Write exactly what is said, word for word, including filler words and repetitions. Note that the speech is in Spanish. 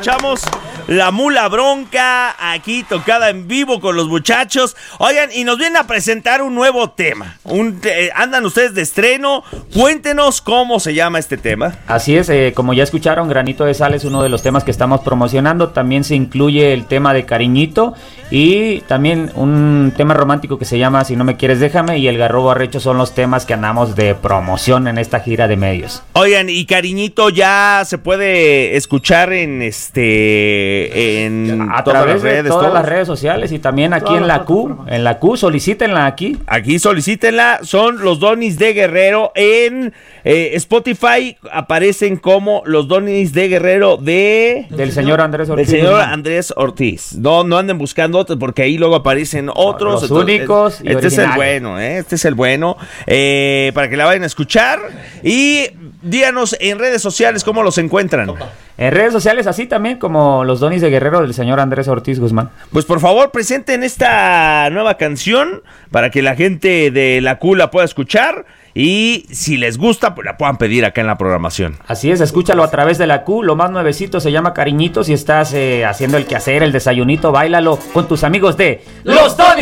escuchamos La Mula Bronca, aquí tocada en vivo con los muchachos. Oigan, y nos vienen a presentar un nuevo tema. Un, eh, andan ustedes de estreno. Cuéntenos cómo se llama este tema. Así es, eh, como ya escucharon, Granito de Sal es uno de los temas que estamos promocionando. También se incluye el tema de Cariñito y también un tema romántico que se llama Si no me quieres déjame, y El Garrobo Arrecho son los temas que andamos de promoción en esta gira de medios. Oigan, y Cariñito ya se puede escuchar en este en a todas través las redes, de todas todos. las redes sociales y también aquí en la Q, en la Q, solicítenla aquí. Aquí solicítenla, son los Donis de Guerrero en eh, Spotify, aparecen como los Donis de Guerrero de del señor Andrés Ortiz. Del señor Andrés Ortiz. No, no anden buscando otros porque ahí luego aparecen otros. Los únicos y Este es el originales. bueno, ¿eh? Este es el bueno. Eh, para que la vayan a escuchar. Y díganos en redes sociales cómo los encuentran. En redes sociales así también como los Donis de Guerrero del señor Andrés Ortiz Guzmán. Pues por favor presenten esta nueva canción para que la gente de la Q la pueda escuchar y si les gusta pues la puedan pedir acá en la programación. Así es, escúchalo a través de la Q, lo más nuevecito se llama Cariñito. Si estás eh, haciendo el quehacer, el desayunito, báilalo con tus amigos de Los Donis.